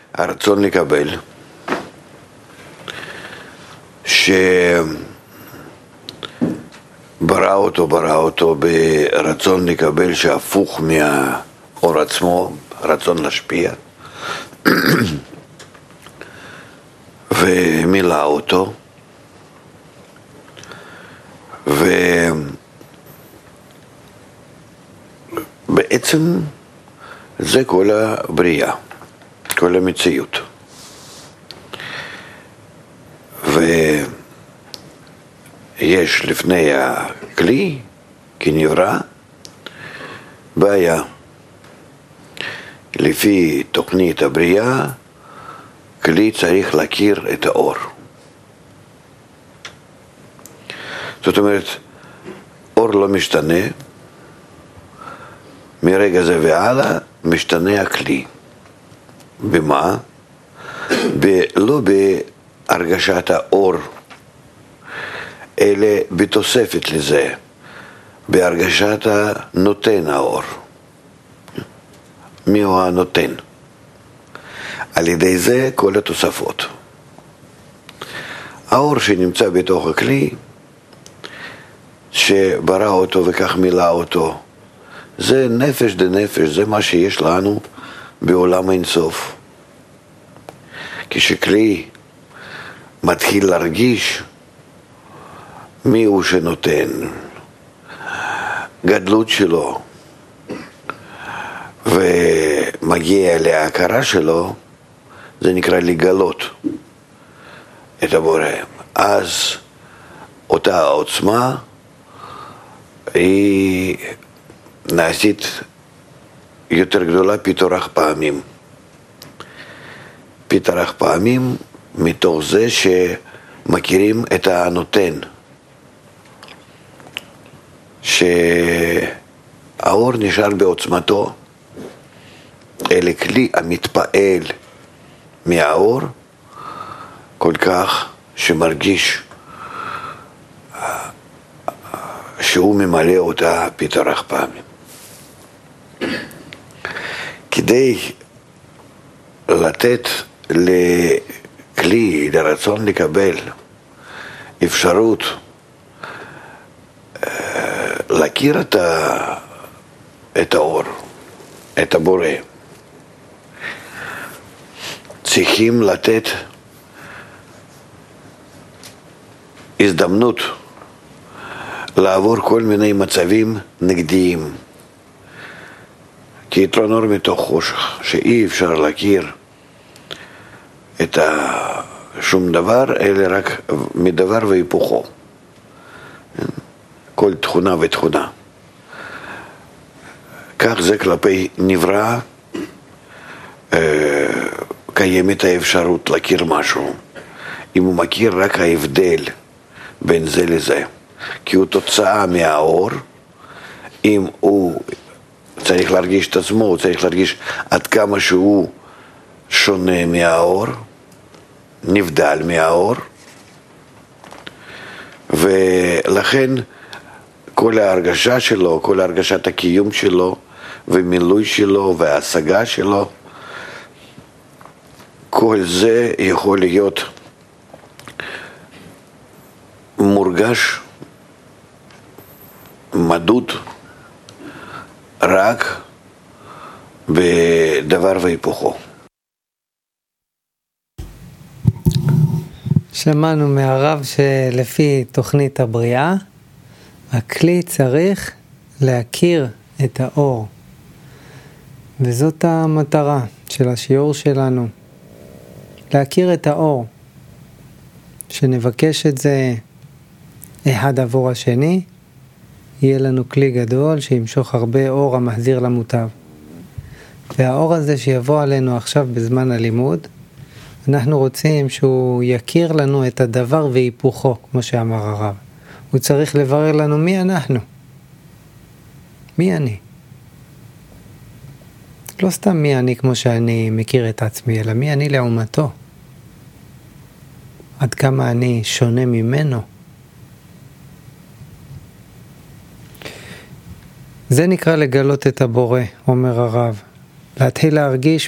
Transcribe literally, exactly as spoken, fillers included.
הרצון לקבל, שברא אותו, ברא אותו ברצון לקבל שהפוך מהאור עצמו, רצון להשפיע, ומילא אותו, ובעצם זה כל הבריאה, כל המציאות. ויש לפני הכלי, כנברא, בעיה. לפי תוכנית הבריאה, כלי צריך להכיר את האור. זאת אומרת, אור לא משתנה, מרגע זה והלאה משתנה הכלי. במה? ב- לא בהרגשת האור, אלא בתוספת לזה, בהרגשת הנותן האור. מי הוא הנותן? על ידי זה כל התוספות. האור שנמצא בתוך הכלי, שברא אותו וכך מילא אותו, זה נפש דנפש, זה מה שיש לנו בעולם אינסוף. כשכלי מתחיל להרגיש מי הוא שנותן, גדלות שלו, ומגיע להכרה שלו, זה נקרא לגלות את הבורא. אז אותה העוצמה היא נעשית יותר גדולה פיתוח פעמים. פיתוח פעמים מתוך זה שמכירים את הנותן, שהאור נשאר בעוצמתו, אלה כלי המתפעל מהאור כל כך שמרגיש שהוא ממלא אותה פיתוח פעמים. כדי לתת לכלי, לרצון לקבל אפשרות להכיר את, ה... את האור, את הבורא, צריכים לתת הזדמנות לעבור כל מיני מצבים נגדיים, כי יתרון אור מתוך חושך, שאי אפשר להכיר את שום דבר, אלא רק מדבר והיפוכו, כל תכונה ותכונה. כך זה כלפי נברא, קיימת האפשרות להכיר משהו, אם הוא מכיר רק ההבדל בין זה לזה, כי הוא תוצאה מהאור. אם הוא צריך להרגיש את עצמו, הוא צריך להרגיש עד כמה שהוא שונה מהאור, נבדל מהאור, ולכן כל ההרגשה שלו, כל הרגשת הקיום שלו ומילוי שלו וההשגה שלו, כל זה יכול להיות מורגש, מדוד, רק בדבר והיפוכו. שמענו מהרב שלפי תוכנית הבריאה, הכלי צריך להכיר את האור. וזאת המטרה של השיעור שלנו. להכיר את האור. שנבקש את זה אחד עבור השני, יהיה לנו כלי גדול שימשוך הרבה אור המחזיר למוטב. והאור הזה שיבוא עלינו עכשיו בזמן הלימוד, אנחנו רוצים שהוא יכיר לנו את הדבר והיפוכו, כמו שאמר הרב. הוא צריך לברר לנו מי אנחנו. מי אני? לא סתם מי אני כמו שאני מכיר את עצמי, אלא מי אני לעומתו. עד כמה אני שונה ממנו. זה נקרא לגלות את הבורא, אומר הרב. להתחיל להרגיש